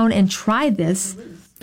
down and try this.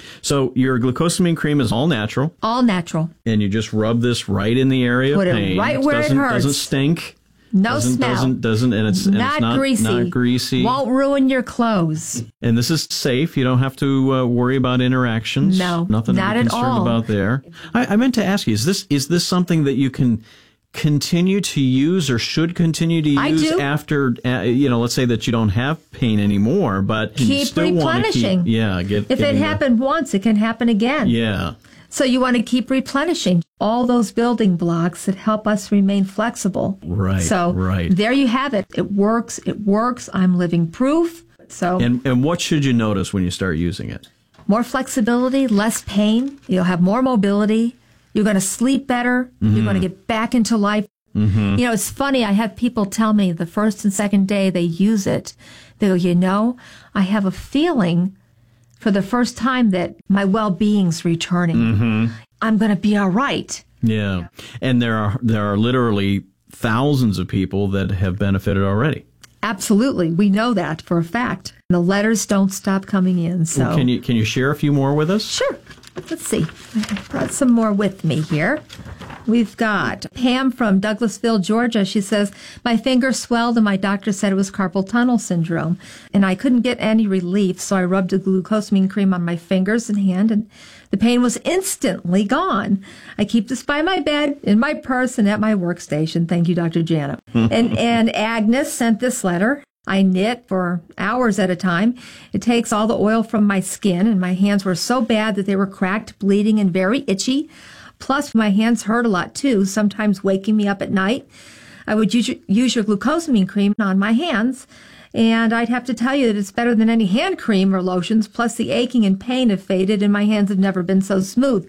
So your glucosamine cream is all natural. All natural. And you just rub this right in the area Put of pain. it right where it hurts. Doesn't stink. No smell. Doesn't, and it's not greasy. Not greasy. Won't ruin your clothes. And this is safe. You don't have to worry about interactions. No, nothing not to be at concerned all. about there. I meant to ask you: is this something that you can continue to use or should continue to use I do. after? Let's say that you don't have pain anymore, but you Keep still want to replenishing. If it happened once, it can happen again. Yeah. So you want to keep replenishing all those building blocks that help us remain flexible. Right. So there you have it. It works. It works. I'm living proof. So and what should you notice when you start using it? More flexibility, less pain. You'll have more mobility. You're going to sleep better. Mm-hmm. You're going to get back into life. Mm-hmm. It's funny. I have people tell me the first and second day they use it, they go, I have a feeling for the first time that my well-being's returning. Mm-hmm. I'm going to be all right. Yeah. And there are literally thousands of people that have benefited already. Absolutely. We know that for a fact. The letters don't stop coming in. So well, can you share a few more with us? Sure. Let's see. I brought some more with me here. We've got Pam from Douglasville, Georgia. She says, my finger swelled and my doctor said it was carpal tunnel syndrome. And I couldn't get any relief, so I rubbed a glucosamine cream on my fingers and hand, and the pain was instantly gone. I keep this by my bed, in my purse, and at my workstation. Thank you, Dr. Janet. and Agnes sent this letter. I knit for hours at a time. It takes all the oil from my skin, and my hands were so bad that they were cracked, bleeding, and very itchy. Plus, my hands hurt a lot, too, sometimes waking me up at night. I would use your glucosamine cream on my hands, and I'd have to tell you that it's better than any hand cream or lotions, plus the aching and pain have faded, and my hands have never been so smooth.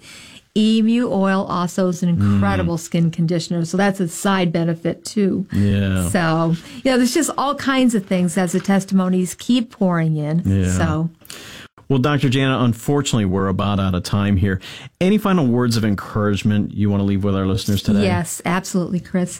Emu oil also is an incredible skin conditioner, so that's a side benefit, too. Yeah. So, there's just all kinds of things as the testimonies keep pouring in. Yeah. So. Well, Dr. Jana, unfortunately, we're about out of time here. Any final words of encouragement you want to leave with our listeners today? Yes, absolutely, Chris.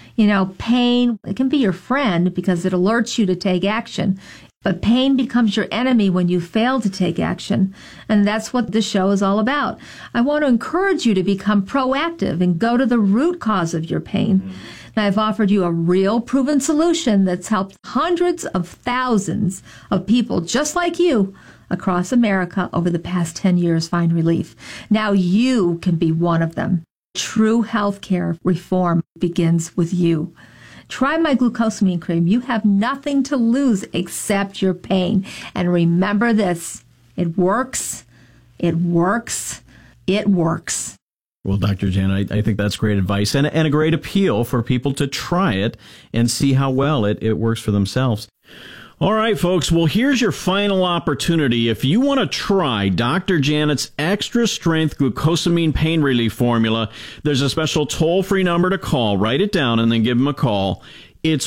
Pain, it can be your friend because it alerts you to take action. But pain becomes your enemy when you fail to take action. And that's what this show is all about. I want to encourage you to become proactive and go to the root cause of your pain. And I've offered you a real proven solution that's helped hundreds of thousands of people just like you across America over the past 10 years find relief. Now you can be one of them. True healthcare reform begins with you. Try my glucosamine cream. You have nothing to lose except your pain. And remember this, it works, it works, it works. Well, Dr. Jana, I think that's great advice and a great appeal for people to try it and see how well it works for themselves. All right, folks. Well, here's your final opportunity. If you want to try Dr. Janet's extra strength glucosamine pain relief formula, there's a special toll-free number to call. Write it down and then give them a call. It's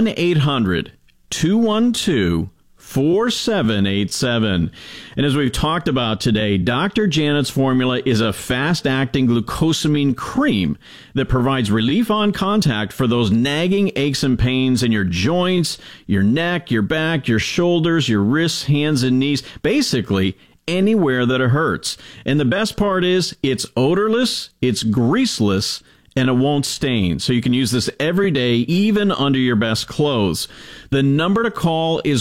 1-800-212-4787. And as we've talked about today, Dr. Janet's formula is a fast-acting glucosamine cream that provides relief on contact for those nagging aches and pains in your joints, your neck, your back, your shoulders, your wrists, hands, and knees, basically anywhere that it hurts. And the best part is it's odorless, it's greaseless, and it won't stain. So you can use this every day, even under your best clothes. The number to call is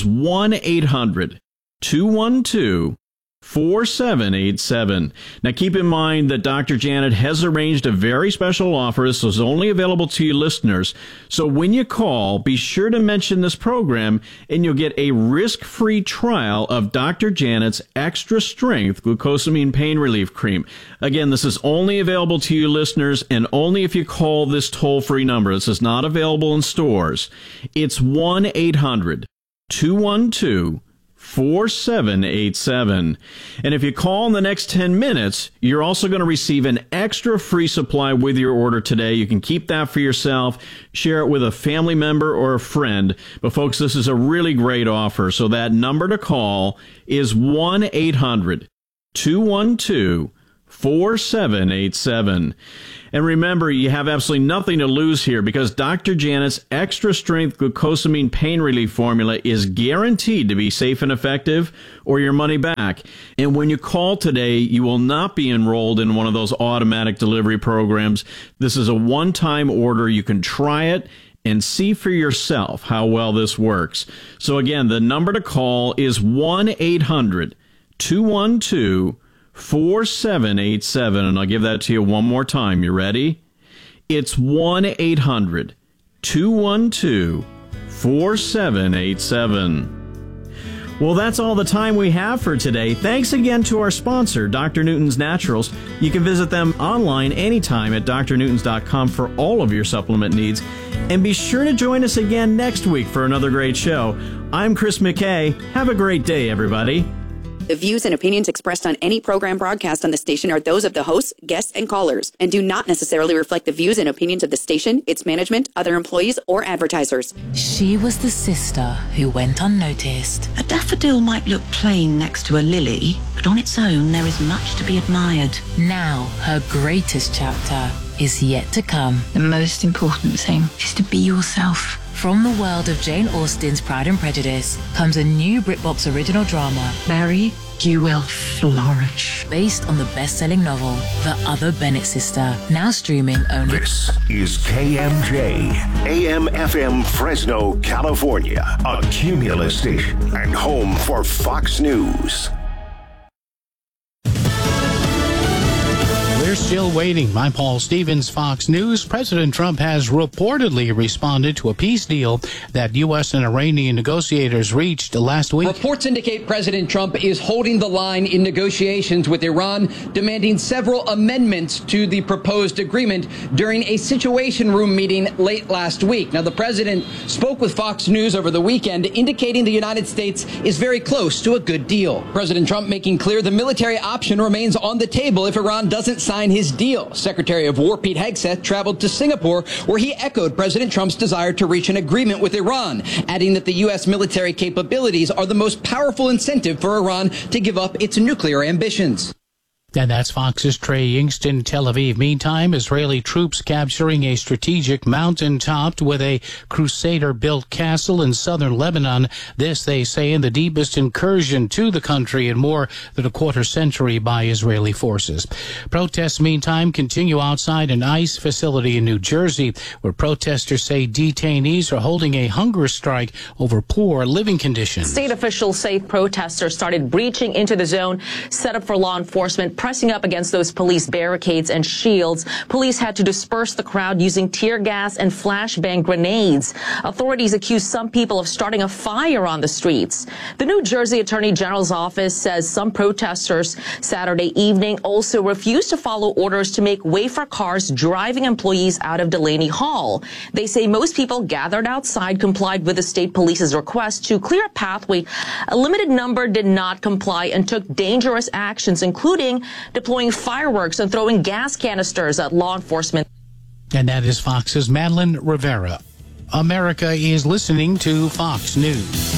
1-800-212-4787. Now keep in mind that Dr. Janet has arranged a very special offer. This is only available to you listeners. So when you call, be sure to mention this program and you'll get a risk-free trial of Dr. Janet's extra strength glucosamine pain relief cream. Again, this is only available to you listeners and only if you call this toll-free number. This is not available in stores. It's 1-800-212-4787. And if you call in the next 10 minutes, you're also going to receive an extra free supply with your order today. You can keep that for yourself, share it with a family member or a friend. But folks, this is a really great offer. So that number to call is 1-800-212-4787. And remember, you have absolutely nothing to lose here because Dr. Janet's extra strength glucosamine pain relief formula is guaranteed to be safe and effective or your money back. And when you call today, you will not be enrolled in one of those automatic delivery programs. This is a one-time order. You can try it and see for yourself how well this works. So again, the number to call is 1-800-212-4787. And I'll give that to you one more time. You ready? It's 1-800-212-4787. Well, that's all the time we have for today. Thanks again to our sponsor, Dr. Newton's Naturals. You can visit them online anytime at drnewtons.com for all of your supplement needs. And be sure to join us again next week for another great show. I'm Chris McKay. Have a great day, everybody. The views and opinions expressed on any program broadcast on the station are those of the hosts, guests, and callers, and do not necessarily reflect the views and opinions of the station, its management, other employees, or advertisers. She was the sister who went unnoticed. A daffodil might look plain next to a lily, but on its own there is much to be admired. Now, her greatest chapter is yet to come. The most important thing is to be yourself. From the world of Jane Austen's Pride and Prejudice comes a new BritBox original drama. Mary, you will flourish. Based on the best-selling novel, The Other Bennett Sister, now streaming only. This is KMJ, AM/FM Fresno, California, a Cumulus station and home for Fox News. We're still waiting. I'm Paul Stevens, Fox News. President Trump has reportedly responded to a peace deal that U.S. and Iranian negotiators reached last week. Reports indicate President Trump is holding the line in negotiations with Iran, demanding several amendments to the proposed agreement during a Situation Room meeting late last week. Now, the president spoke with Fox News over the weekend, indicating the United States is very close to a good deal. President Trump making clear the military option remains on the table if Iran doesn't sign his deal. Secretary of War Pete Hegseth traveled to Singapore, where he echoed President Trump's desire to reach an agreement with Iran, adding that the U.S. military capabilities are the most powerful incentive for Iran to give up its nuclear ambitions. And that's Fox's Trey Yingst in Tel Aviv. Meantime, Israeli troops capturing a strategic mountain-topped with a Crusader-built castle in southern Lebanon. This, they say, in the deepest incursion to the country in more than a quarter century by Israeli forces. Protests, meantime, continue outside an ICE facility in New Jersey, where protesters say detainees are holding a hunger strike over poor living conditions. State officials say protesters started breaching into the zone set up for law enforcement, pressing up against those police barricades and shields. Police had to disperse the crowd using tear gas and flashbang grenades. Authorities accuse some people of starting a fire on the streets. The New Jersey Attorney General's office says some protesters Saturday evening also refused to follow orders to make way for cars driving employees out of Delaney Hall. They say most people gathered outside complied with the state police's request to clear a pathway. A limited number did not comply and took dangerous actions, including deploying fireworks and throwing gas canisters at law enforcement. And that is Fox's Madeline Rivera. America is listening to Fox News.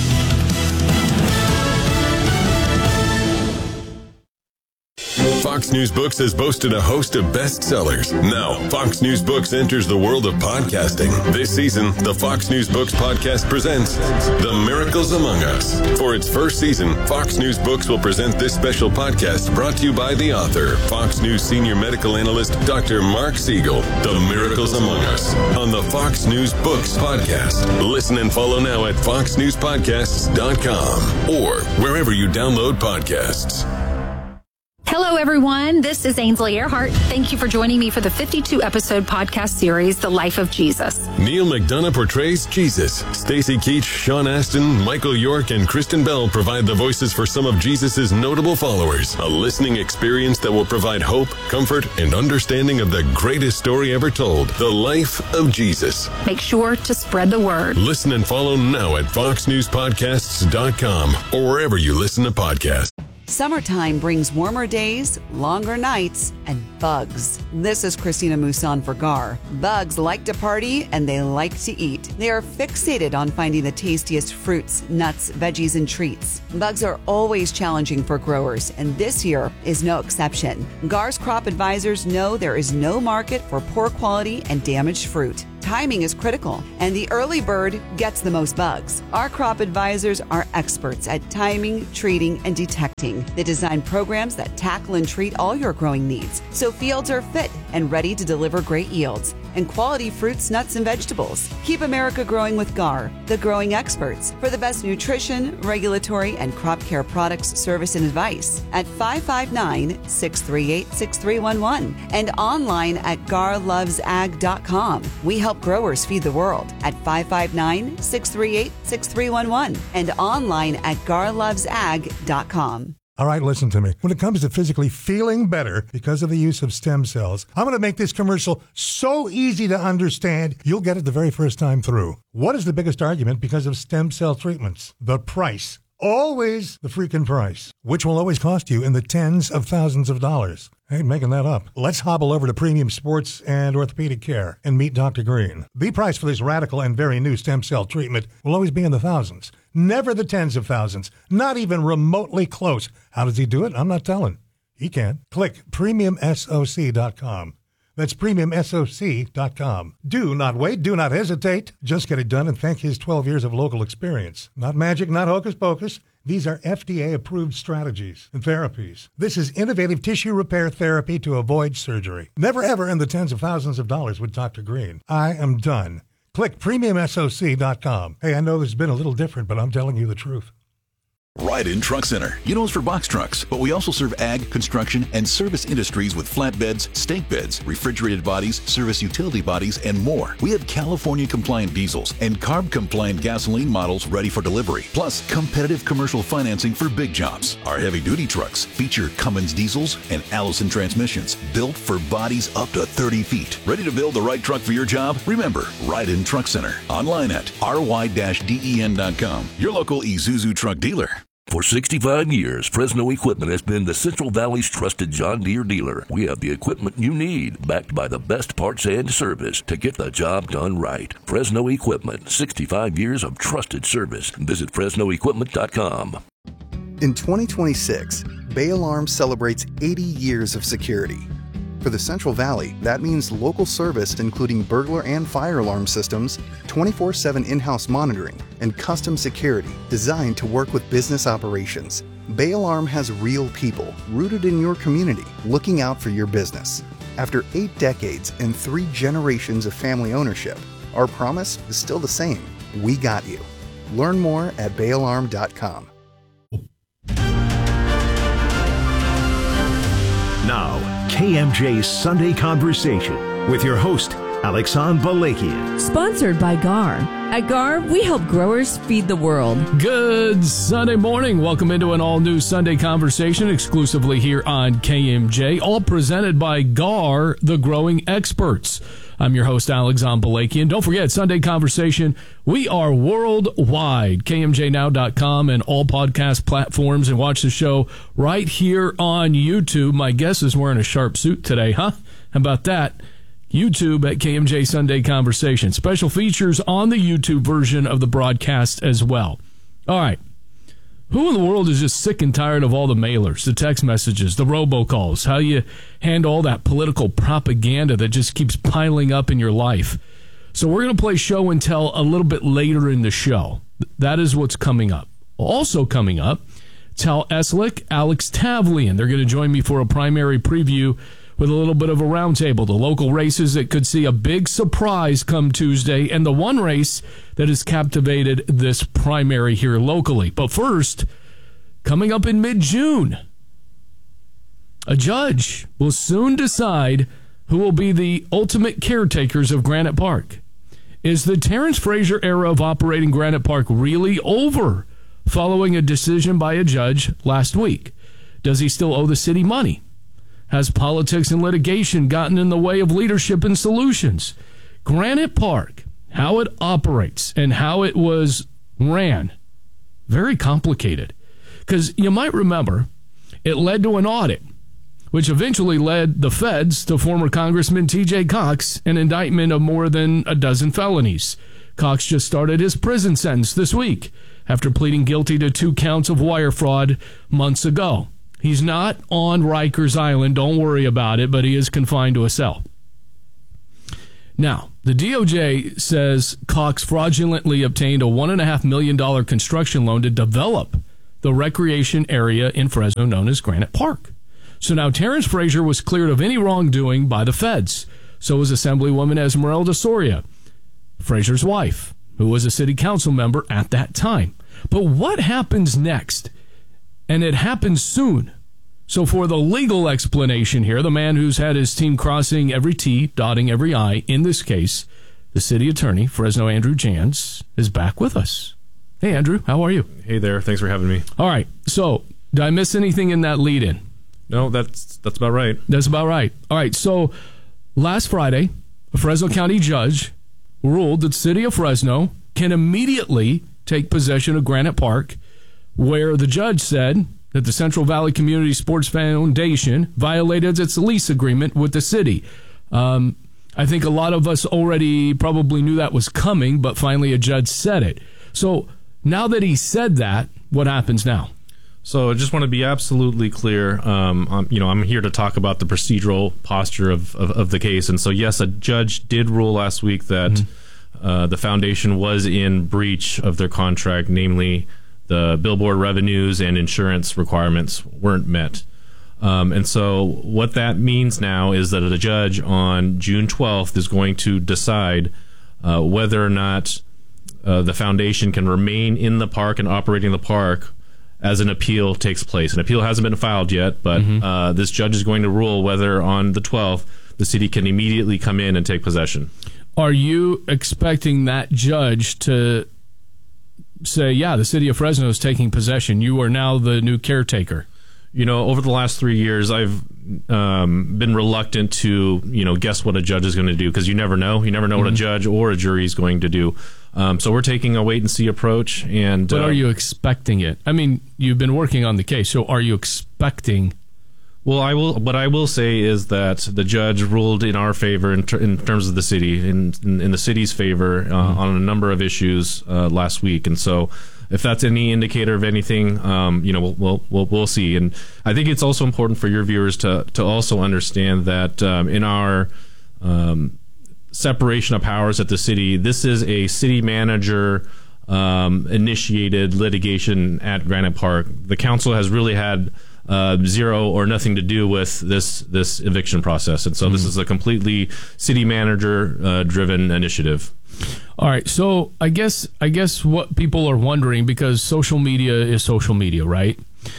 Fox News Books has boasted a host of bestsellers. Now, Fox News Books enters the world of podcasting. This season, the Fox News Books podcast presents The Miracles Among Us. For its first season, Fox News Books will present this special podcast brought to you by the author, Fox News senior medical analyst, Dr. Mark Siegel. The Miracles Among Us on the Fox News Books podcast. Listen and follow now at foxnewspodcasts.com or wherever you download podcasts. Hello, everyone. This is Ainsley Earhart. Thank you for joining me for the 52-episode podcast series, The Life of Jesus. Neil McDonough portrays Jesus. Stacey Keach, Sean Astin, Michael York, and Kristen Bell provide the voices for some of Jesus' notable followers. A listening experience that will provide hope, comfort, and understanding of the greatest story ever told, The Life of Jesus. Make sure to spread the word. Listen and follow now at foxnewspodcasts.com or wherever you listen to podcasts. Summertime brings warmer days, longer nights, and bugs. This is Christina Mousson for GAR. Bugs like to party and they like to eat. They are fixated on finding the tastiest fruits, nuts, veggies, and treats. Bugs are always challenging for growers, and this year is no exception. GAR's crop advisors know there is no market for poor quality and damaged fruit. Timing is critical, and the early bird gets the most bugs. Our crop advisors are experts at timing, treating, and detecting. They design programs that tackle and treat all your growing needs, so fields are fit and ready to deliver great yields and quality fruits, nuts, and vegetables. Keep America growing with GAR, the growing experts, for the best nutrition, regulatory, and crop care products, service, and advice at 559-638-6311 and online at garlovesag.com. We help growers feed the world at 559-638-6311 and online at garlovesag.com. All right, listen to me. When it comes to physically feeling better because of the use of stem cells, I'm going to make this commercial so easy to understand, you'll get it the very first time through. What is the biggest argument because of stem cell treatments? The price. Always the freaking price, which will always cost you in the tens of thousands of dollars. I ain't making that up. Let's hobble over to Premium Sports and Orthopedic Care and meet Dr. Green. The price for this radical and very new stem cell treatment will always be in the thousands. Never the tens of thousands. Not even remotely close. How does he do it? I'm not telling. He can. Click PremiumSoc.com. That's PremiumSoc.com. Do not wait. Do not hesitate. Just get it done and thank his 12 years of local experience. Not magic, not hocus pocus. These are FDA-approved strategies and therapies. This is innovative tissue repair therapy to avoid surgery. Never ever in the tens of thousands of dollars with Dr. Green. I am done. Click PremiumSoc.com. Hey, I know this has been a little different, but I'm telling you the truth. Ride-In Truck Center. You know us for box trucks, but we also serve ag, construction, and service industries with flatbeds, stake beds, refrigerated bodies, service utility bodies, and more. We have California-compliant diesels and CARB-compliant gasoline models ready for delivery, plus competitive commercial financing for big jobs. Our heavy-duty trucks feature Cummins diesels and Allison transmissions, built for bodies up to 30 feet. Ready to build the right truck for your job? Remember, Ride-In Truck Center. Online at ry-den.com. Your local Isuzu truck dealer. For 65 years, Fresno Equipment has been the Central Valley's trusted John Deere dealer. We have the equipment you need, backed by the best parts and service to get the job done right. Fresno Equipment, 65 years of trusted service. Visit FresnoEquipment.com. In 2026, Bay Alarm celebrates 80 years of security. For the Central Valley, that means local service including burglar and fire alarm systems, 24/7 in-house monitoring, and custom security designed to work with business operations. Bay Alarm has real people rooted in your community looking out for your business. After 8 decades and 3 generations of family ownership, our promise is still the same. We got you. Learn more at bayalarm.com. Now, KMJ's Sunday Conversation with your host, Alexandre Balakian. Sponsored by GAR. At GAR, we help growers feed the world. Good Sunday morning. Welcome into an all-new Sunday Conversation exclusively here on KMJ, all presented by GAR, the growing experts. I'm your host, Alexandre Balakian. Don't forget, Sunday Conversation, we are worldwide. KMJNow.com and all podcast platforms, and watch the show right here on YouTube. My guest is wearing a sharp suit today, huh? How about that? YouTube at KMJ Sunday Conversation. Special features on the YouTube version of the broadcast as well. All right. Who in the world is just sick and tired of all the mailers, the text messages, the robocalls, how you handle all that political propaganda that just keeps piling up in your life? So we're going to play show and tell a little bit later in the show. That is what's coming up. Also coming up, Tal Eslick, Alex Tavlian. They're going to join me for a primary preview with a little bit of a roundtable. The local races that could see a big surprise come Tuesday, and the one race that has captivated this primary here locally. But first, coming up in mid-June, a judge will soon decide who will be the ultimate caretakers of Granite Park. Is the Terrence Frazier era of operating Granite Park really over following a decision by a judge last week? Does he still owe the city money? Has politics and litigation gotten in the way of leadership and solutions? Granite Park, how it operates and how it was ran, very complicated. Because you might remember, it led to an audit which eventually led the feds to former Congressman T.J. Cox an indictment of more than a dozen felonies. Cox just started his prison sentence this week after pleading guilty to 2 counts of wire fraud months ago. He's not on Rikers Island, don't worry about it, but he is confined to a cell. Now, the DOJ says Cox fraudulently obtained a $1.5 million construction loan to develop the recreation area in Fresno known as Granite Park. So now Terrence Frazier was cleared of any wrongdoing by the feds. So was Assemblywoman Esmeralda Soria, Frazier's wife, who was a city council member at that time. But what happens next? And it happens soon. So for the legal explanation here, the man who's had his team crossing every T, dotting every I, in this case, the city attorney, Fresno Andrew Jans, is back with us. Hey, Andrew, how are you? Hey there. Thanks for having me. All right. So did I miss anything in that lead-in? No, that's about right. That's about right. All right. So last Friday, a Fresno County judge ruled that the city of Fresno can immediately take possession of Granite Park, where the judge said that the Central Valley Community Sports Foundation violated its lease agreement with the city. I think a lot of us already probably knew that was coming, but finally a judge said it. So now that he said that, what happens now? So I just want to be absolutely clear. I'm here to talk about the procedural posture of the case. And so, yes, a judge did rule last week that the foundation was in breach of their contract, namely the billboard revenues and insurance requirements weren't met. And so what that means now is that a judge on June 12th is going to decide whether or not the foundation can remain in the park and operating the park as an appeal takes place. An appeal hasn't been filed yet, but this judge is going to rule whether on the 12th the city can immediately come in and take possession. Are you expecting that judge to say, yeah, the city of Fresno is taking possession, you are now the new caretaker? You know, over the last 3 years, I've been reluctant to, guess what a judge is going to do, because you never know. You never know what a judge or a jury is going to do. So we're taking a wait-and-see approach. But are you expecting it? I mean, you've been working on the case, so are you expecting? Well, what I will say is that the judge ruled in our favor in terms of the city, in the city's favor on a number of issues last week. And so if that's any indicator of anything, we'll see. And I think it's also important for your viewers to also understand that in our separation of powers at the city, this is a city manager initiated litigation at Granite Park. The council has really had zero or nothing to do with this eviction process, and so this is a completely city manager driven initiative. All right, so I guess what people are wondering, because social media is social media, right?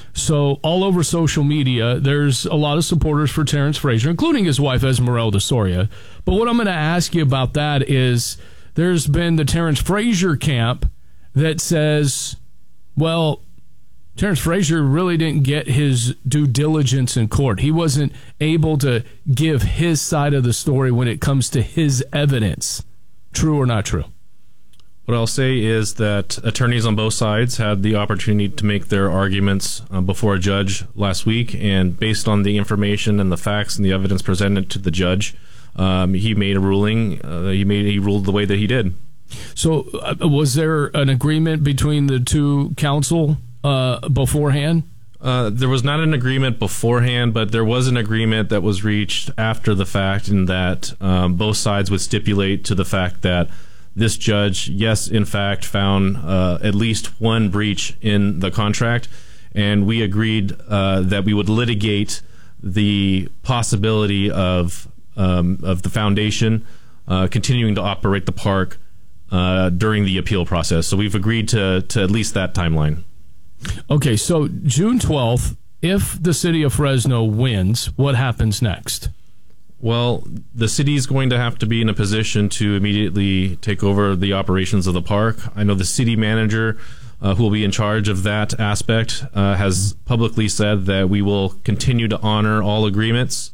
So all over social media, there's a lot of supporters for Terrence Frazier, including his wife Esmeralda Soria. But what I'm going to ask you about that is there's been the Terrence Frazier camp that says, well, Terrence Frazier really didn't get his due diligence in court. He wasn't able to give his side of the story when it comes to his evidence. True or not true? What I'll say is that attorneys on both sides had the opportunity to make their arguments before a judge last week, and based on the information and the facts and the evidence presented to the judge, he made a ruling. He ruled the way that he did. So was there an agreement between the two counsel beforehand? There was not an agreement beforehand, but there was an agreement that was reached after the fact, in that both sides would stipulate to the fact that this judge, yes, in fact, found at least one breach in the contract, and we agreed that we would litigate the possibility of the foundation continuing to operate the park during the appeal process. So we've agreed to at least that timeline. Okay, so June 12th, if the city of Fresno wins, what happens next? Well, the city is going to have to be in a position to immediately take over the operations of the park. I know the city manager, who will be in charge of that aspect, has publicly said that we will continue to honor all agreements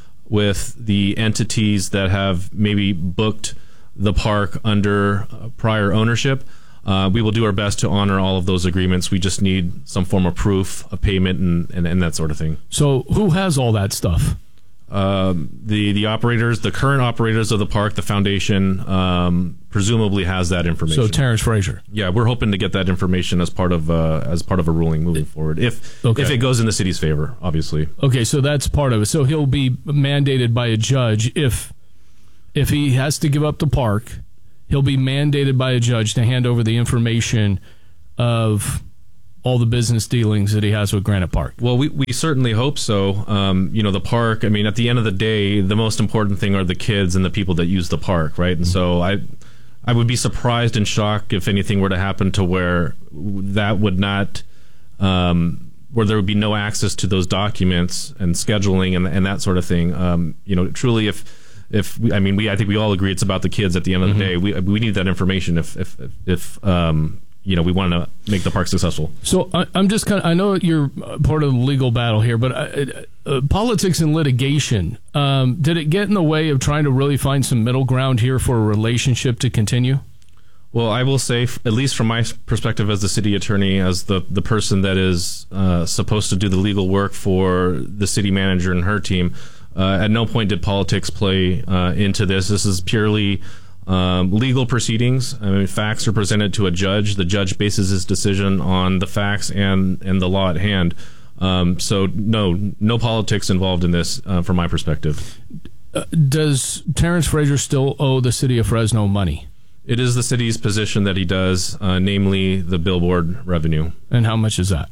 with the entities that have maybe booked the park under prior ownership. we will do our best to honor all of those agreements. We just need some form of proof of payment and that sort of thing. So who has all that stuff? The operators, the current operators of the park, the foundation, presumably has that information. So Terrence Frazier. Yeah, we're hoping to get that information as part of a ruling moving forward, if it goes in the city's favor, obviously. Okay, so that's part of it. So he'll be mandated by a judge if he has to give up the park. He'll be mandated by a judge to hand over the information of all the business dealings that he has with Granite Park. Well, we certainly hope so. The park, I mean, at the end of the day, the most important thing are the kids and the people that use the park, right? And so I would be surprised and shocked if anything were to happen to where that would not, where there would be no access to those documents and scheduling and that sort of thing. Truly, I think we all agree it's about the kids at the end of the day. We need that information if we want to make the park successful. So I'm just I know you're part of the legal battle here, but politics and litigation, did it get in the way of trying to really find some middle ground here for a relationship to continue? Well, I will say, at least from my perspective as the city attorney, as the person that is supposed to do the legal work for the city manager and her team, at no point did politics play into this. This is purely legal proceedings. I mean, facts are presented to a judge. The judge bases his decision on the facts and the law at hand. So no politics involved in this from my perspective. Does Terrence Frazier still owe the city of Fresno money? It is the city's position that he does, namely the billboard revenue. And how much is that?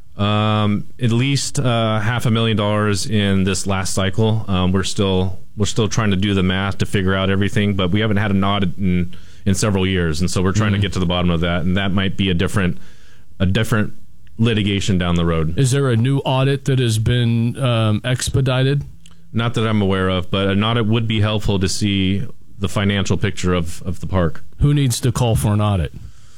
At least $500,000 in this last cycle. We're still trying to do the math to figure out everything, but we haven't had an audit in several years, and so we're trying to get to the bottom of that, and that might be a different litigation down the road. Is there a new audit that has been expedited? Not that I'm aware of, but an audit would be helpful to see the financial picture of the park. Who needs to call for an audit?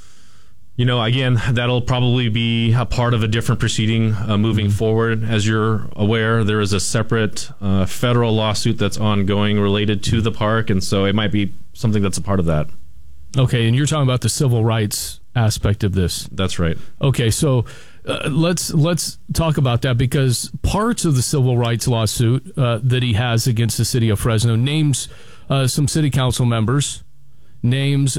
Again, that'll probably be a part of a different proceeding moving forward. As you're aware, there is a separate federal lawsuit that's ongoing related to the park, and so it might be something that's a part of that. Okay, and you're talking about the civil rights aspect of this. That's right. Okay, so let's talk about that, because parts of the civil rights lawsuit that he has against the city of Fresno names some city council members, names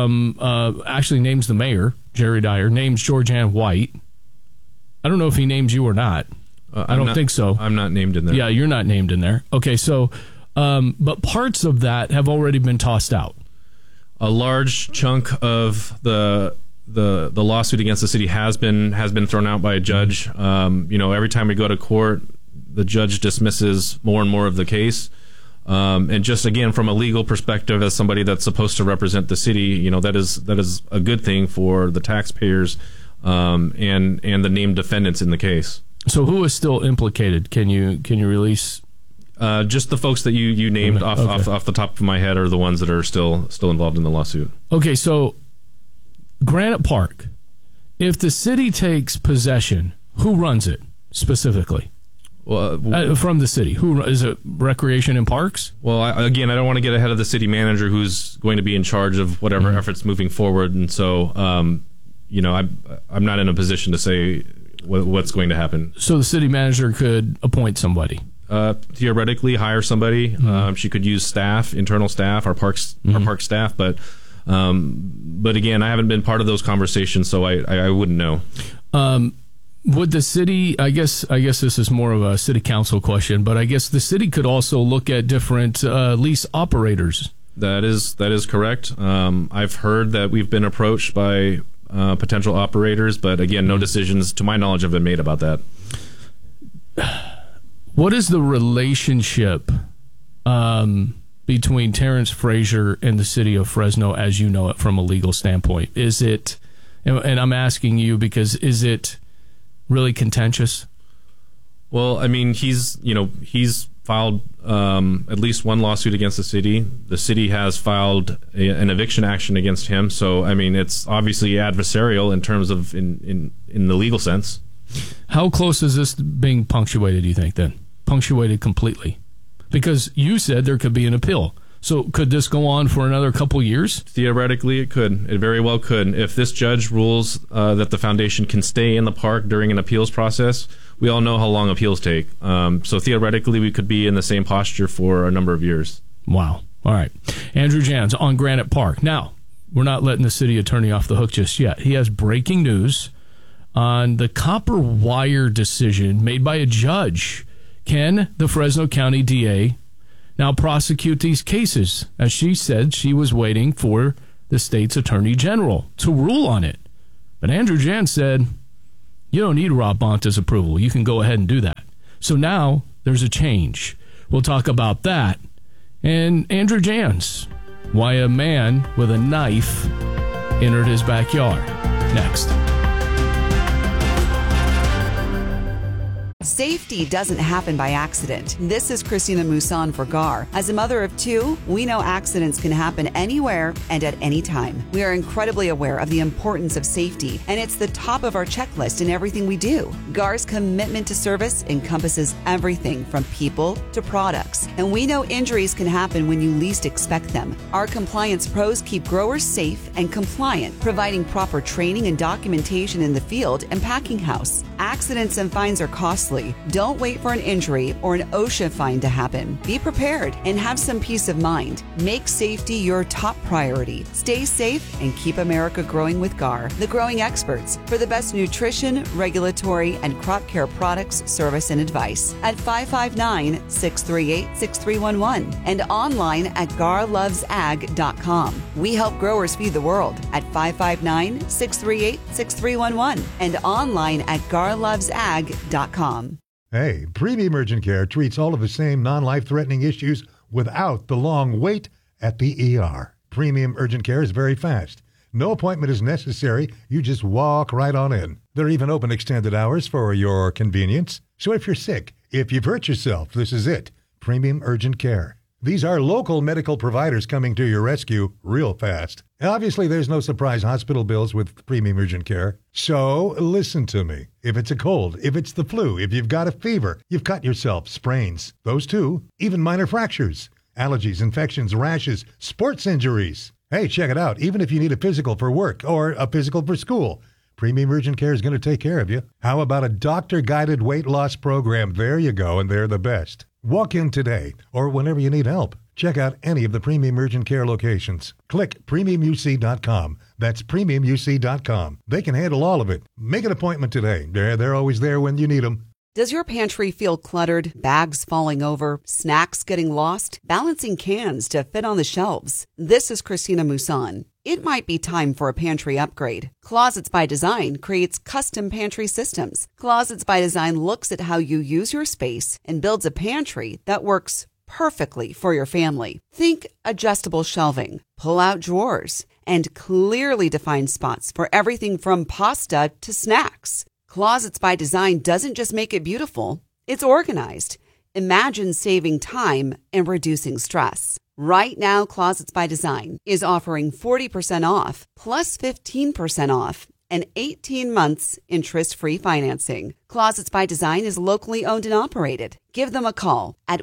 names the mayor, Jerry Dyer, names Georgianne White. I don't know if he names you or not. I don't think so. I'm not named in there. Yeah, you're not named in there. Okay, so, but parts of that have already been tossed out. A large chunk of the lawsuit against the city has been thrown out by a judge. Every time we go to court, the judge dismisses more and more of the case. And just again, from a legal perspective, as somebody that's supposed to represent the city, that is a good thing for the taxpayers and the named defendants in the case. So, who is still implicated? Can you release? Just the folks that you named off the top of my head are the ones that are still involved in the lawsuit. Okay, so Granite Park, if the city takes possession, who runs it specifically? Well, from the city, who is it? Recreation and Parks? Well, I don't want to get ahead of the city manager, who's going to be in charge of whatever efforts moving forward, and so I'm not in a position to say what's going to happen. So the city manager could appoint somebody. Theoretically, hire somebody. She could use staff, internal staff, our park staff, but again, I haven't been part of those conversations, so I wouldn't know. Would the city, I guess this is more of a city council question, but I guess the city could also look at different lease operators. That is correct. I've heard that we've been approached by potential operators, but again, no decisions, to my knowledge, have been made about that. What is the relationship between Terrence Frazier and the city of Fresno as you know it from a legal standpoint? Is it, and I'm asking you because, is it really contentious? Well, I mean, he's filed at least one lawsuit against the city. The city has filed an eviction action against him. So, I mean, it's obviously adversarial in terms of in the legal sense. How close is this being punctuated, do you think, then? Punctuated completely? Because you said there could be an appeal. So could this go on for another couple years? Theoretically, it could. It very well could. If this judge rules that the foundation can stay in the park during an appeals process, we all know how long appeals take. So theoretically, we could be in the same posture for a number of years. Wow. All right. Andrew Jans on Granite Park. Now, we're not letting the city attorney off the hook just yet. He has breaking news on the copper wire decision made by a judge. Can the Fresno County DA now prosecute these cases? As she said, she was waiting for the state's attorney general to rule on it. But Andrew Jans said, you don't need Rob Bonta's approval. You can go ahead and do that. So now there's a change. We'll talk about that. And Andrew Jans, why a man with a knife entered his backyard. Next. Safety doesn't happen by accident. This is Christina Musan for GAR. As a mother of two, we know accidents can happen anywhere and at any time. We are incredibly aware of the importance of safety, and it's the top of our checklist in everything we do. GAR's commitment to service encompasses everything from people to products, and we know injuries can happen when you least expect them. Our compliance pros keep growers safe and compliant, providing proper training and documentation in the field and packing house. Accidents and fines are costly. Don't wait for an injury or an OSHA fine to happen. Be prepared and have some peace of mind. Make safety your top priority. Stay safe and keep America growing with GAR, the growing experts for the best nutrition, regulatory, and crop care products, service, and advice at 559-638-6311 and online at garlovesag.com. We help growers feed the world at 559-638-6311 and online at garlovesag.com. Hey, Premium Urgent Care treats all of the same non-life-threatening issues without the long wait at the ER. Premium Urgent Care is very fast. No appointment is necessary. You just walk right on in. They're even open extended hours for your convenience. So if you're sick, if you've hurt yourself, this is it. Premium Urgent Care. These are local medical providers coming to your rescue real fast. Obviously, there's no surprise hospital bills with Premium Urgent Care. So listen to me. If it's a cold, if it's the flu, if you've got a fever, you've cut yourself, sprains, those too, even minor fractures, allergies, infections, rashes, sports injuries. Hey, check it out. Even if you need a physical for work or a physical for school, Premium Urgent Care is going to take care of you. How about a doctor-guided weight loss program? There you go, and they're the best. Walk in today or whenever you need help. Check out any of the Premium Urgent Care locations. Click premiumuc.com. That's premiumuc.com. They can handle all of it. Make an appointment today. They're always there when you need them. Does your pantry feel cluttered, bags falling over, snacks getting lost, balancing cans to fit on the shelves? This is Christina Musan. It might be time for a pantry upgrade. Closets by Design creates custom pantry systems. Closets by Design looks at how you use your space and builds a pantry that works perfectly for your family. Think adjustable shelving, pull-out drawers, and clearly defined spots for everything from pasta to snacks. Closets by Design doesn't just make it beautiful, it's organized. Imagine saving time and reducing stress. Right now, Closets by Design is offering 40% off plus 15% off and 18 months interest-free financing. Closets by Design is locally owned and operated. Give them a call at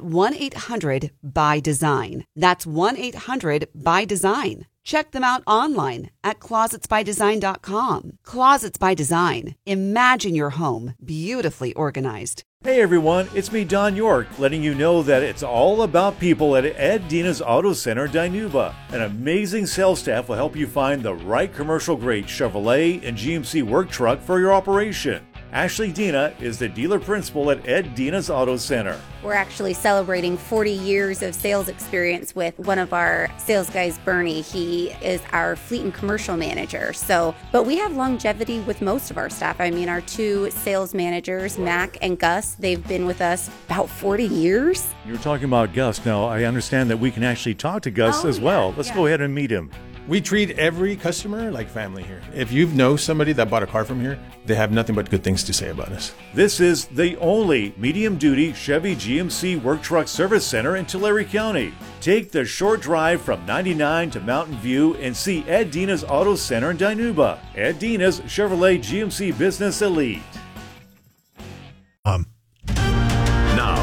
1-800-BY-DESIGN. That's 1-800-BY-DESIGN. Check them out online at closetsbydesign.com. Closets by Design. Imagine your home beautifully organized. Hey everyone, it's me, Don York, letting you know that it's all about people at Ed Dina's Auto Center, Dinuba. An amazing sales staff will help you find the right commercial-grade Chevrolet and GMC work truck for your operation. Ashley Dina is the dealer principal at Ed Dina's Auto Center. We're actually celebrating 40 years of sales experience with one of our sales guys, Bernie. He is our fleet and commercial manager. But we have longevity with most of our staff. I mean, our two sales managers, Mac and Gus, they've been with us about 40 years. You were talking about Gus. Now, I understand that we can actually talk to Gus as well. Let's go ahead and meet him. We treat every customer like family here. If you know somebody that bought a car from here, they have nothing but good things to say about us. This is the only medium-duty Chevy GMC work truck service center in Tulare County. Take the short drive from 99 to Mountain View and see Ed Dina's Auto Center in Dinuba. Ed Dina's Chevrolet GMC Business Elite. Now,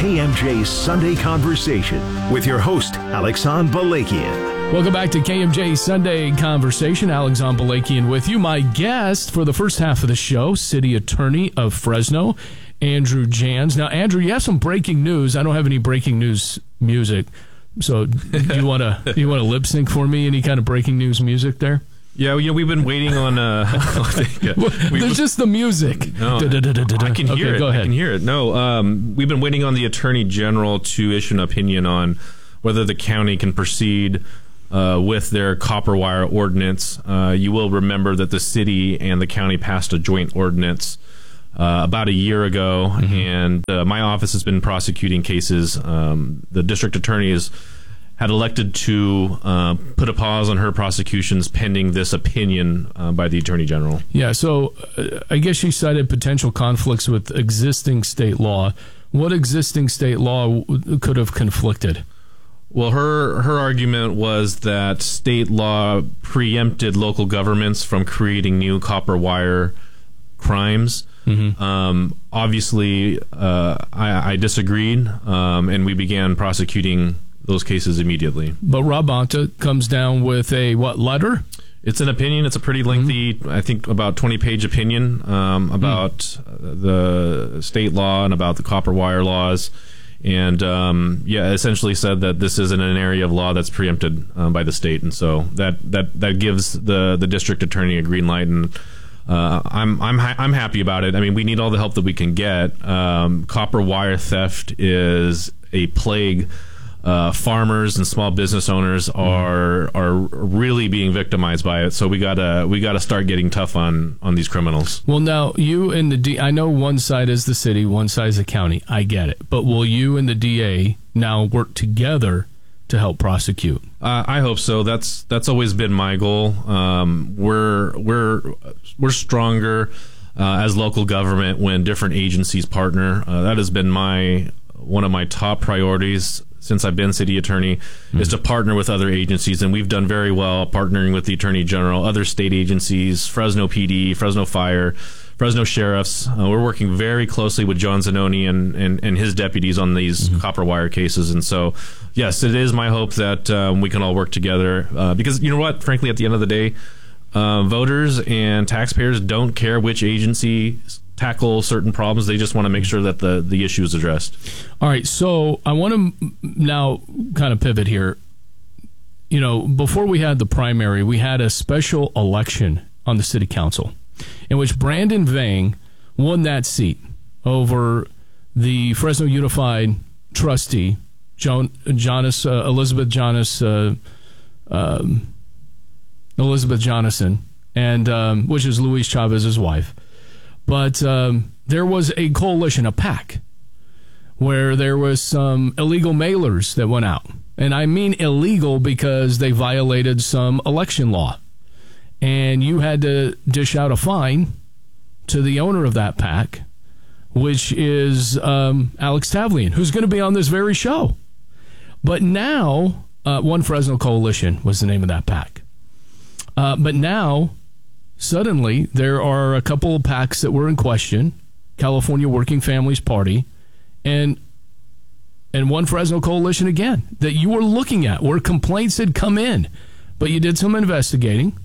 KMJ Sunday Conversation with your host, Alexan Balakian. Welcome back to KMJ Sunday Conversation. Alexan Balakian with you. My guest for the first half of the show, City Attorney of Fresno, Andrew Jans. Now, Andrew, you have some breaking news. I don't have any breaking news music. So do you want to lip sync for me? Any kind of breaking news music there? Yeah, we've been waiting on. There's just the music. No, I can hear it. Go ahead. I can hear it. No, we've been waiting on the Attorney General to issue an opinion on whether the county can proceed with their copper wire ordinance. You will remember that the city and the county passed a joint ordinance about a year ago, and my office has been prosecuting cases. The district attorney had elected to put a pause on her prosecutions pending this opinion by the Attorney General. Yeah, so I guess she cited potential conflicts with existing state law. What existing state law could have conflicted? Well, her argument was that state law preempted local governments from creating new copper wire crimes. Obviously, I disagreed, and we began prosecuting those cases immediately. But Rob Bonta comes down with a letter? It's an opinion. It's a pretty lengthy, I think about 20-page opinion about the state law and about the copper wire laws. And essentially said that this isn't an area of law that's preempted by the state. And so that gives the district attorney a green light, and I'm happy about it. I mean, we need all the help that we can get. Copper wire theft is a plague. Farmers and small business owners are really being victimized by it. So we gotta start getting tough on these criminals. Well, now you and the I know one side is the city, one side is the county. I get it, but will you and the DA now work together to help prosecute? I hope so. That's always been my goal. We're stronger as local government when different agencies partner. That has been one of my top priorities since I've been city attorney, is to partner with other agencies, and we've done very well partnering with the Attorney General, other state agencies, Fresno PD, Fresno Fire, Fresno Sheriffs. We're working very closely with John Zanoni and his deputies on these copper wire cases. And so, yes, it is my hope that we can all work together because, you know what, frankly, at the end of the day, voters and taxpayers don't care which agency tackle certain problems. They just want to make sure that the issue is addressed. All right, so I want to now kind of pivot here. You know, before we had the primary, we had a special election on the city council in which Brandon Vang won that seat over the Fresno Unified trustee, Elizabeth Jonathan, and which is Luis Chavez's wife. But there was a coalition, a PAC, where there was some illegal mailers that went out. And I mean illegal because they violated some election law. And you had to dish out a fine to the owner of that PAC, which is Alex Tavlian, who's going to be on this very show. But now, One Fresno Coalition was the name of that PAC. But now, suddenly, there are a couple of PACs that were in question, California Working Families Party, and One Fresno Coalition again, that you were looking at, where complaints had come in. But you did some investigating.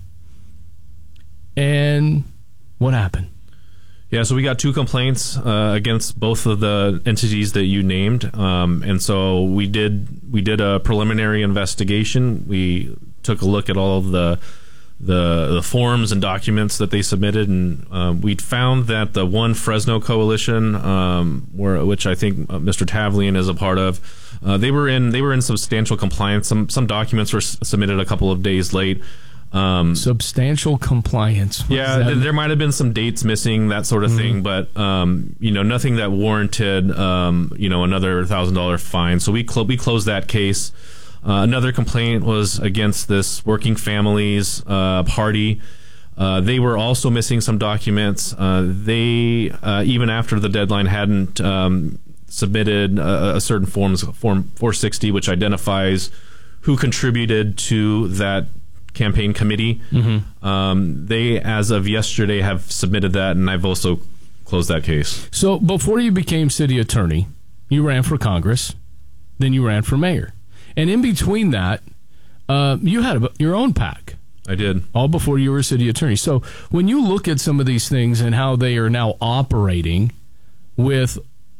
And what happened? Yeah, so we got 2 complaints against both of the entities that you named, and so we did a preliminary investigation. We took a look at all of the forms and documents that they submitted, and we found that the One Fresno Coalition, which I think Mr. Tavlian is a part of, they were in substantial compliance. Some documents were submitted a couple of days late. Substantial compliance. There might have been some dates missing, that sort of thing, but nothing that warranted another $1,000 fine. So we closed that case. Another complaint was against this Working Families party. They were also missing some documents. They even after the deadline hadn't submitted a certain form 460, which identifies who contributed to that campaign committee. They, as of yesterday, have submitted that, and I've also closed that case. So before you became city attorney, You ran for Congress. Then you ran for mayor. And in between that, you had your own PAC. I did. All before you were city attorney. So when you look at some of these things and how they are now operating with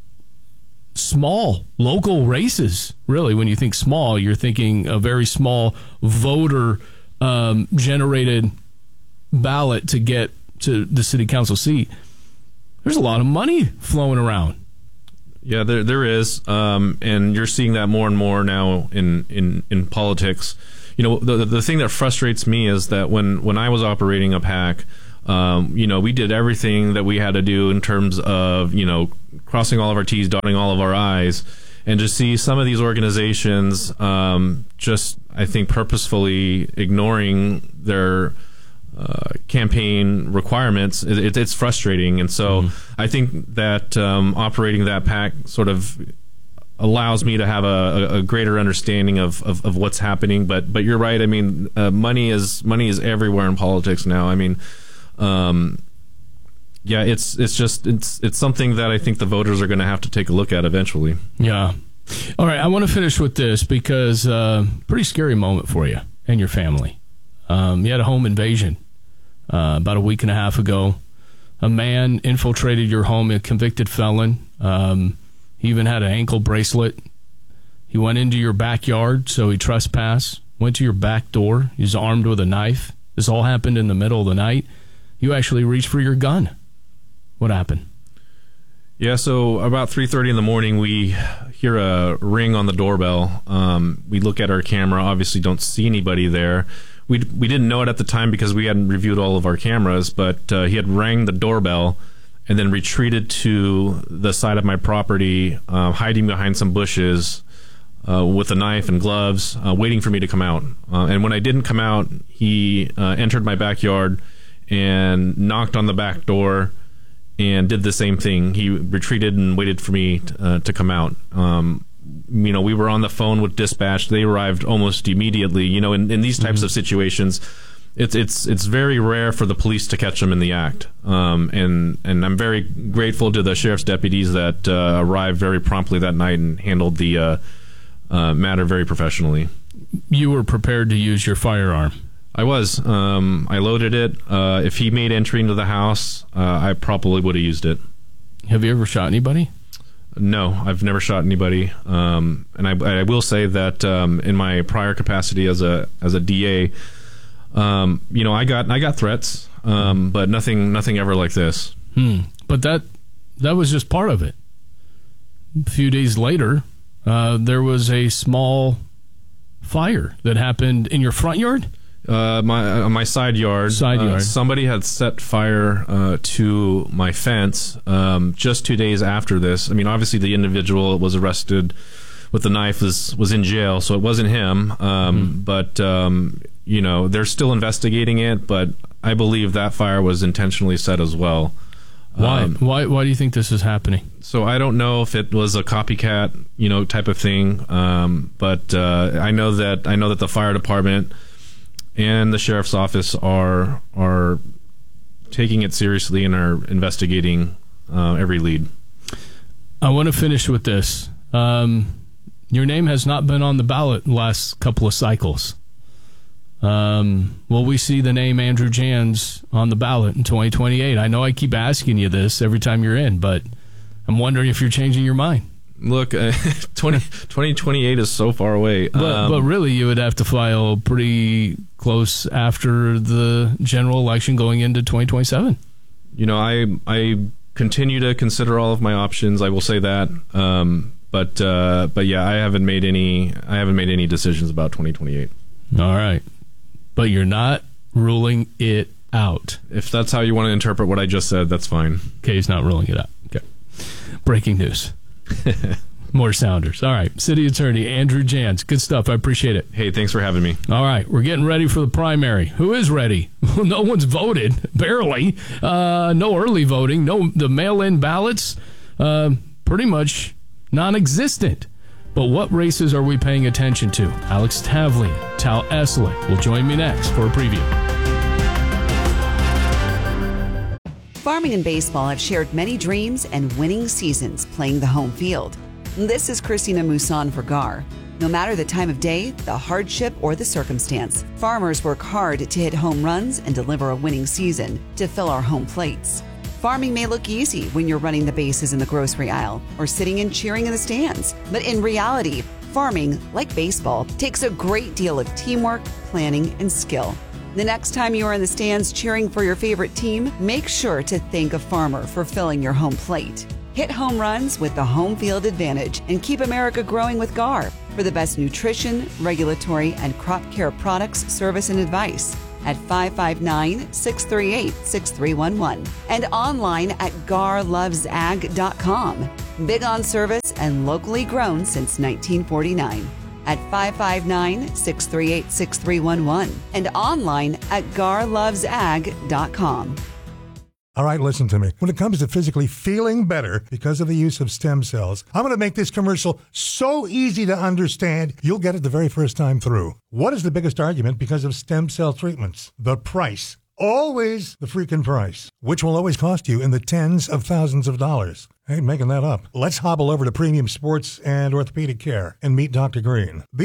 small local races, really, when you think small, you're thinking a very small voter generated ballot to get to the city council seat. There's a lot of money flowing around. Yeah, there is, and you're seeing that more and more now in politics. You know, the thing that frustrates me is that when I was operating a PAC, you know, we did everything that we had to do in terms of, you know, crossing all of our T's, dotting all of our I's, and to see some of these organizations just, I think, purposefully ignoring their campaign requirements, it's frustrating. And so I think that operating that PAC sort of allows me to have a greater understanding of what's happening. But you're right. I mean, money is everywhere in politics now. I mean, yeah, it's something that I think the voters are going to have to take a look at eventually. Yeah. All right. I want to finish with this because pretty scary moment for you and your family. You had a home invasion about a week and a half ago. A man infiltrated your home, a convicted felon. He even had an ankle bracelet. He went into your backyard, so he trespassed, went to your back door. He was armed with a knife. This all happened in the middle of the night. You actually reached for your gun. What happened? Yeah, so about 3:30 in the morning, we hear a ring on the doorbell. We look at our camera, obviously don't see anybody there. We didn't know it at the time because we hadn't reviewed all of our cameras, but he had rang the doorbell and then retreated to the side of my property, hiding behind some bushes with a knife and gloves, waiting for me to come out. And when I didn't come out, he entered my backyard and knocked on the back door and did the same thing. He retreated and waited for me to come out. You know, we were on the phone with dispatch. They arrived almost immediately. You know, in these types of situations, it's very rare for the police to catch them in the act. And I'm very grateful to the sheriff's deputies that arrived very promptly that night and handled the matter very professionally. You were prepared to use your firearm. I was. I loaded it. If he made entry into the house, I probably would have used it. Have you ever shot anybody? No, I've never shot anybody. And I will say that in my prior capacity as a DA, you know, I got threats, but nothing ever like this. But that was just part of it. A few days later, there was a small fire that happened in your front yard. My side yard. Somebody had set fire to my fence just 2 days after this. I mean, obviously the individual was arrested with the knife was in jail, so it wasn't him. But you know, they're still investigating it. But I believe that fire was intentionally set as well. Why? Why do you think this is happening? So I don't know if it was a copycat, you know, type of thing. But I know that the fire department and the sheriff's office are taking it seriously and are investigating every lead. I want to finish with this. Your name has not been on the ballot the last couple of cycles. Will we see the name Andrew Jans on the ballot in 2028? I know I keep asking you this every time you're in, but I'm wondering if you're changing your mind. Look, 2028 is so far away. But really, you would have to file pretty close after the general election going into 2027. You know, I continue to consider all of my options. I will say that. But yeah, I haven't made any decisions about 2028. All right. But you're not ruling it out. If that's how you want to interpret what I just said, that's fine. Okay, he's not ruling it out. Okay. Breaking news. More sounders. All right. City Attorney Andrew Jans. Good stuff. I appreciate it. Hey, thanks for having me. All right. We're getting ready for the primary. Who is ready? No one's voted. Barely. No early voting. No, the mail-in ballots, pretty much non-existent. But what races are we paying attention to? Alex Tavlin, Tal Eslick will join me next for a preview. Farming and baseball have shared many dreams and winning seasons playing the home field. This is Christina Mousson for GAR. No matter the time of day, the hardship, or the circumstance, farmers work hard to hit home runs and deliver a winning season to fill our home plates. Farming may look easy when you're running the bases in the grocery aisle or sitting and cheering in the stands, but in reality, farming, like baseball, takes a great deal of teamwork, planning, and skill. The next time you are in the stands cheering for your favorite team, make sure to thank a farmer for filling your home plate. Hit home runs with the home field advantage and keep America growing with GAR for the best nutrition, regulatory, and crop care products, service, and advice at 559-638-6311 and online at garlovesag.com. Big on service and locally grown since 1949 at 559-638-6311 and online at garlovesag.com. All right, listen to me. When it comes to physically feeling better because of the use of stem cells, I'm going to make this commercial so easy to understand, you'll get it the very first time through. What is the biggest argument because of stem cell treatments? The price. Always the freaking price, which will always cost you in the tens of thousands of dollars. I ain't making that up. Let's hobble over to Premium Sports and Orthopedic Care and meet Dr. Green.